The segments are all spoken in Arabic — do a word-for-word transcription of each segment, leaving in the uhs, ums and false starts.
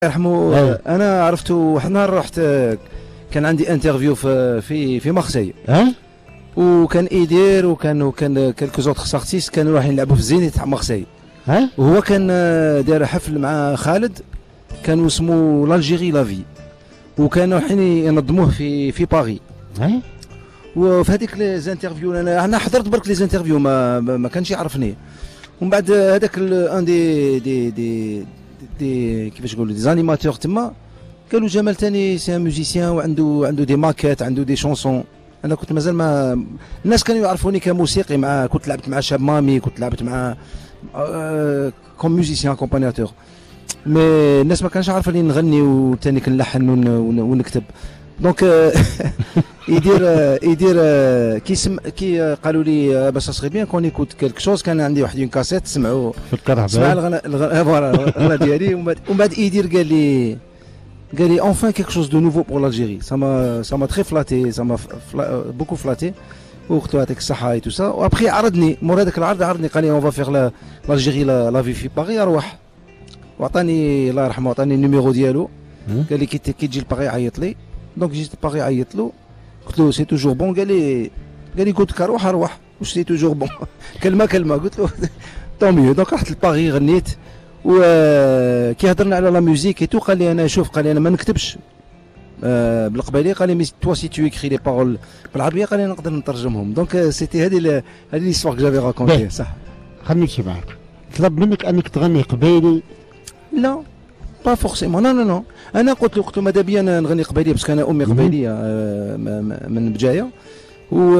يرحمه. أيه. انا عرفته واحد النهار رحت، كان عندي انترفيو في في في مارسيل، ها وكان ايدير وكان وكان كالكو زوتر سارتيست كانوا رايحين يلعبوا في الزينيت تاع مارسيل، ها وهو كان داير حفل مع خالد كانوا اسمه لالجيري لافي، وكانوا رايحين ينظموه في في باري. ها وفي هذيك ليزانترفيو انا انا حضرت برك ليزانترفيو، ما ما كانش يعرفني. ومن بعد هذاك ان دي دي دي دي كيفاش نقولوا دي زانيماتور تما قالوا جمال تاني سي ان ميوزيسيان وعنده عنده دي ماكيت، عنده دي شونسون. انا كنت مازال ما الناس كانوا يعرفوني كموسيقي، مع كنت لعبت مع شاب مامي، كنت لعبت مع آه كوم ميوزيسيان اكومبانياتور، مي الناس ما كانش عارفين نغني وتاني كنلحن ونكتب. دونك يدير يدير كي سم كي قالوا لي باش اصغي بيان كون يكوت كالك شوز، كان عندي واحد اون كاسيت سمعوا في الكرهبه سمع الغناء الغناء ديالي. ومن بعد يدير قال لي قال لي enfin quelque chose de nouveau pour l'Algérie. ça m'a ça m'a très flatté, ça m'a beaucoup flatté. وقت يعطيك الصحه اي تو سا. وابخي عرضني مور هذاك العرض عرضني قال لي اون فا فيغ l'Algérie لا في في باغي. اروح وعطاني الله يرحمه عطاني النيميرو ديالو، قال لي كي كي تجي لباغي عيط لي. دونك جيت باغي عيط له، قلت له سي توجور بون. قال لي قال لي قلت لك اروح اروح واش سي توجور بون كلمه كلمه. قلت له طون ميو. دونك رحت لباغي غنيت، وكي هضرنا على لا ميوزيك ايتو قال لي انا شوف، قال لي انا ما نكتبش آه بالقبالي، قال لي مي توا سي تو اكري لي بارول بالعربيه قال لي نقدر نترجمهم. دونك سيتي هذه هذه ليستوار كو جافي راكونتي. صح خليني نمشي معاك. طلب منك انك تغني قبيلي؟ لا با فورسيمون، نو نو نو. انا قلت له قلت له ماذا بيا نغني قبيليه باسكو انا امي قبيليه من بجايه، و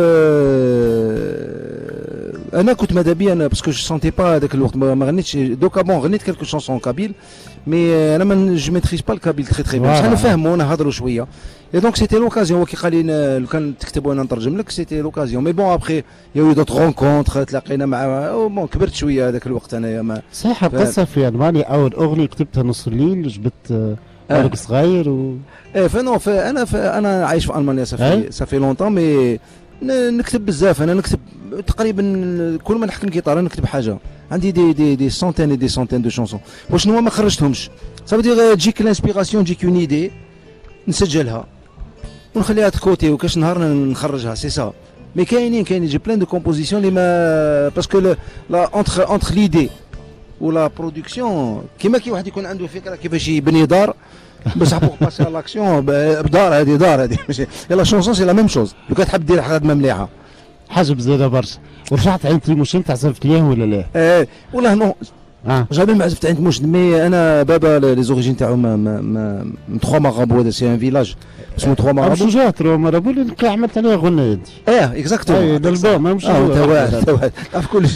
انا كنت ماذا بيا باسكو جو سونتي با هذاك الوقت ما غنيتش. دوكا بون غنيت كالكو شونسون كابيل، مي انا ما جو ميتريز با الكابيل تري تري بيان، انا فاهمو نهضروا شويه. اي دونك سيتي لوكازيون. هو كي قال لي لو كان تكتب وانا نترجم لك سيتي لوكازيون. مي بون ابخي ياو دوت رونكونتر تلاقينا مع بون كبرت شويه هذاك الوقت انايا. ما صحيح القصه في المانيا اول اغنيه كتبتها نص الليل جبت ولد صغير و ايه فنو انا انا عايش في المانيا صافي صافي لونطون، مي نكتب بزاف. انا نكتب تقريبا كل ما نحكم جيتار نكتب حاجه. عندي دي دي دي سونتين دي سونتين دو شونسون، وشنو ما خرجتهمش. صافي دير تجيك الانسبيراسيون، تجيك اون ايدي نسجلها ونخليها تكوتي، وكاش نهار نخرجها سي سا. مي كاينين كاينين جي بلان دو كومبوزيسيون اللي ما باسكو لا اونتر اونتر ليدي ولا برودكسيون. كيما كي واحد يكون عنده فكره كيفاش يبني دار بصح بوغ باسي لاكسيون بدار هذه دار هذه ماشي يلا شونسون سي لا ميم شوز. لو كان تحب دير خدمه مليحه حاجه بزاده برشا. ورجعت عند تيموشن تعزفت ليه ولا لا؟ ايه والله نو اه جابي ما عزفت عند موش. مي انا بابا لي زوريجين تاعو ما ما من تخوا مارابو. هذا سي ان فيلاج اسمه تخوا مارابو. شجاع تروا مارابو اللي عملت عليه غنى انت. ايه اكزاكتومون. ايه الالبوم مش اه انت واعر انت واعر تعرف كلش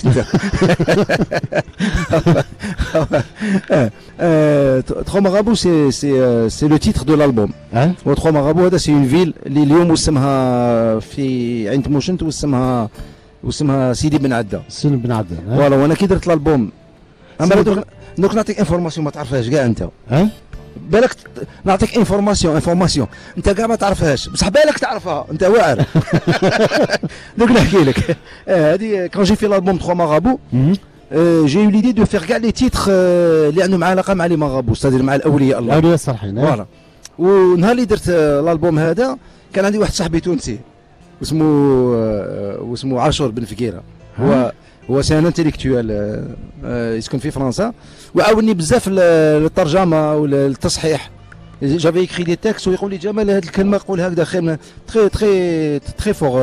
انت. تخوا مارابو سي سي سي لو تيتر دو لالبوم. و تخوا مارابو هذا سي اون فيل اللي اليوم وسمها في عند موشنت وسمها واسمها سيدي بن عده. سيدي بن عده فوالا. وانا كي درت الالبوم اما دوك دوك نعطيك انفورماسيون ما تعرفهاش كاع انت. ها بالك نعطيك انفورماسيون انفورماسيون انت كاع ما تعرفهاش بصح بالك تعرفها انت واعر. دوك نحكي لك هذه كون جي في الالبوم تخوا مارابو جي يو ليدي دو فيغ كاع لي تيتر اللي عندهم علاقه مع لي مارابو، ستادير مع الاولياء الله. الاولياء الصالحين. فوالا. ونهار اللي درت الالبوم هذا كان عندي واحد صاحبي تونسي واسمه واسمه عاشور بن فكيره. هو هو سي ان انتيليكتوال يسكن في فرنسا، وعاوني بزاف للترجمه والتصحيح. جافي اكري دي تيكست ويقول لي جمال هذه الكلمه قول هكذا خير. تري تري تري فور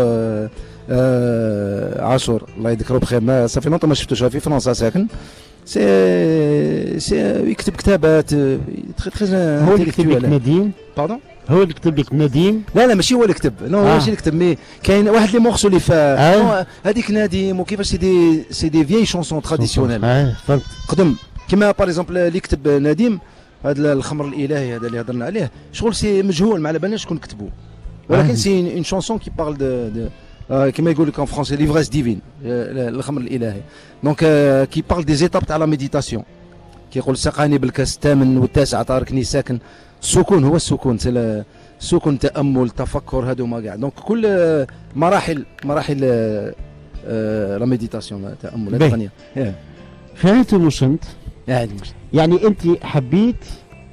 عاشور الله يذكره بخير. صافي لونطون ما شفتوش في فرنسا ساكن. سي سي يكتب كتابات تري تري هو اللي كتب لك نديم. باردون هو اللي كتب لك نديم؟ لا لا ماشي هو اللي كتب. نو ماشي اللي كتب. مي كاين واحد لي مورسو اللي فا هذيك نديم وكيفاش سي دي سي دي فيي شونسون تراديسيونيل. اه فهمت. قدم كيما باغ اكزومبل اللي كتب نديم هذا الخمر الالهي هذا اللي هضرنا عليه شغل سي مجهول ما على بالناش شكون كتبو، ولكن سي اون شونسون كي بارل دو كيما يقول لك ان فرونسي ليفريس ديفين الخمر الالهي. دونك كي بارل دي زيتاب تاع لا ميديتاسيون. كيقول سقاني بالكاس الثامن والتاسع تاركني ساكن. السكون هو السكون، السكون تامل تفكر هذوما كاع. دونك كل مراحل مراحل لا ميديتاسيون تامل الثانيه. فهمت مش انت؟ يعني يعني انت حبيت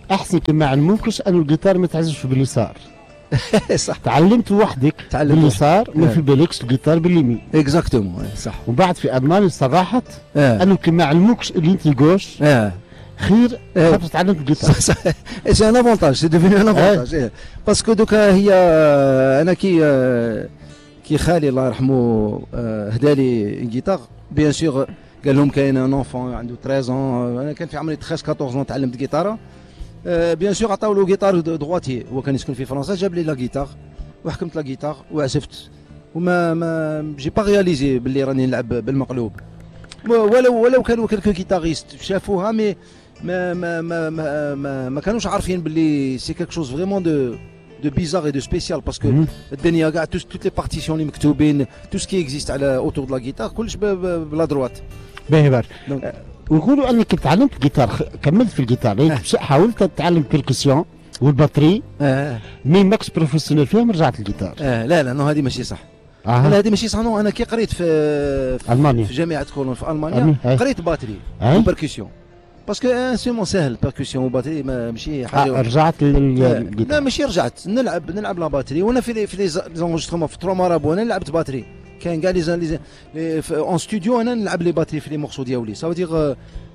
احسن كما علموكش انه الجيتار ما تعزفش باليسار. صح. تعلمت وحدك تعلمت باليسار ما في بالكش الجيتار باليمين. اكزاكتومون صح. ومن بعد في المانيا صرحت اه. انه كما علموكش اللي انت الجوش اه خير اه. خاطر تعلمت الجيتار. سي ان افونتاج، سي ديفيني ان افونتاج. باسكو دوكا هي انا كي كي خالي الله يرحمه هدا لي جيتار بيان سور، قال لهم كاين ان اونفون عنده ثلاثة ans، انا كان في عمري ثلاثة أربعطاش ans تعلمت جيتاره. بيان سور عطاو له جيتار دغواتي، هو كان يسكن في فرنسا، جاب لي لا جيتار وحكمت لا جيتار وعزفت، وما ما جي با رياليزي باللي راني نلعب بالمقلوب. ولو ولو كانوا كلكو جيتاريست شافوها، مي ما ما ما ما, ما, ما كانوش عارفين باللي سي كيك شوز فريمون دو دو بيزار اي دو سبيسيال، باسكو الدنيا كاع توت لي بارتيسيون اللي مكتوبين، تو سكي اكزيست على اوتور دو لا جيتار كلش بلا دروات. باهي بار. ويقولوا انك تعلمت الجيتار، كملت في الجيتار، يعني آه. حاولت تتعلم بيركسيون والباتري، اه مي ماكس بروفيسيونيل فيهم رجعت الجيتار. اه لا لا نو هذه ماشي صح. آه. لا هذه ماشي صح. نو انا كي قريت في في, ألمانيا. في جامعه كولون في المانيا قريت باتري وبركسيون، باسكو انسيمون ساهل بركسيون وباتري ماشي حاجه. آه رجعت للجيتار. لا ماشي رجعت، نلعب نلعب لا باتري، وانا في لي في لي زونجسترومون في تروا مارابو انا لعبت باتري، كاين كاع لي لي اون ستوديو انا نلعب لي باتري في لي مورسو ديالي. سا دير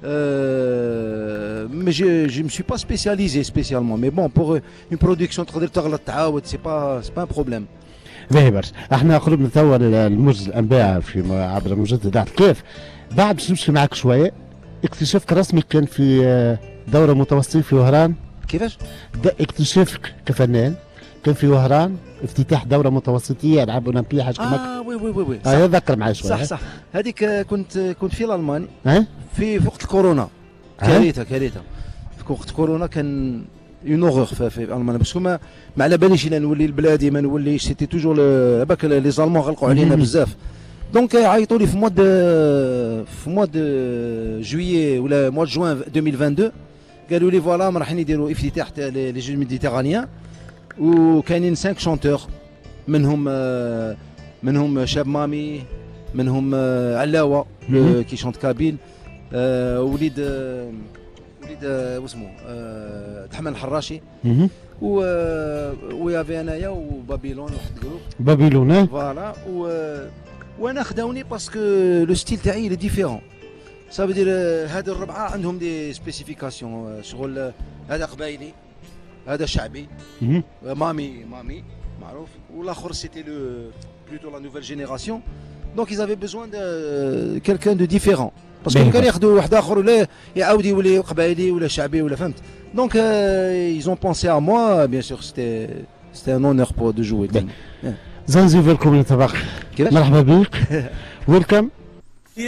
مي جو جو مي سوي با سبيسياليزي سبيسيالمون، مي بون بور اون برودكسيون تقدر تغلط تعاود، سي با سي با ان بروبليم. باهي برشا. احنا قربنا توا الموجز الانباء في عبر مجدد كيف بعد باش نمشي معك شويه. اكتشافك الرسمي كان في دوره متوسطيه في وهران. كيفاش؟ اكتشافك كفنان كان في وهران، افتتاح دوره متوسطيه العاب اولمبيه حاجه كما اه وي وي وي وي اه ذكر معي شويه. صح صح. هذيك كنت كنت في الالمان اه في في وقت الكورونا، كارثه كارثه. في وقت كورونا كان اون اوغور في, في المانيا، باسكو ما ما على باليش الا نولي لبلادي ما نوليش، سيتي توجور هذاك لي زالمون غلقوا علينا بزاف. دونك عيطوا لي في موا دو في موا دو جويي ولا موا جوان ألفين واثنين وعشرين، قالوا لي فوالا رايحين يديروا افتتاح لي جوز ميديتيرانيان، وكاينين خمسة شونتور، منهم منهم شاب مامي، منهم علاوه كي شونت كابيل، وليد وليد واسمو تحمل الحراشي، و ويافي انايا وبابيلون واحد الجروب بابيلون فوالا. وانا خداوني باسكو لو ستيل تاعي لي ديفيرون. صافي دير هاد الربعه عندهم دي سبيسيفيكاسيون، شغل هذا قبايلي، هذا شعبي، مامي مامي معروف، والاخر سيتي لو بلوتو لا نوفيل جينيراسيون. دونك ils avaient besoin de quelqu'un de différent، باسكو كان ياخذوا واحد اخر ولا يعاود يولي قبايلي ولا شعبي ولا فهمت. دونك ils ont pensé à moi, bien sûr c'était c'était un honneur pour de jouer. زنزي فيلكم يا طباخ، مرحبا بك. ويلكم.